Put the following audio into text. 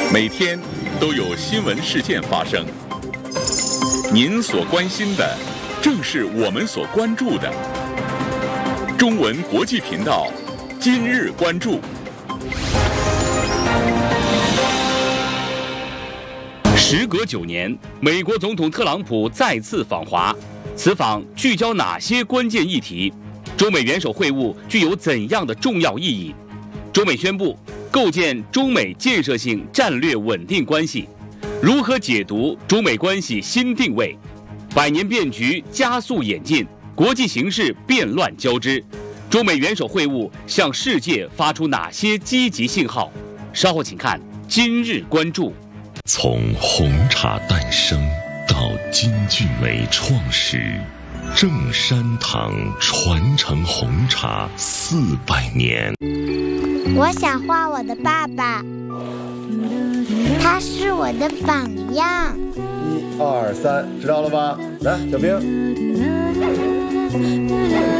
每天都有新闻事件发生，您所关心的正是我们所关注的。中文国际频道今日关注。时隔9年，美国总统特朗普再次访华，此访聚焦哪些关键议题？中美元首会晤具有怎样的重要意义？中美宣布构建中美建设性战略稳定关系，如何解读中美关系新定位？100年变局加速演进，国际形势变乱交织，中美元首会晤向世界发出哪些积极信号？稍后请看今日关注。 从红茶诞生到金骏眉创始，正山堂传承红茶400年。 我想画我的爸爸，他是我的榜样。 1、2、3，知道了吧？来，小兵。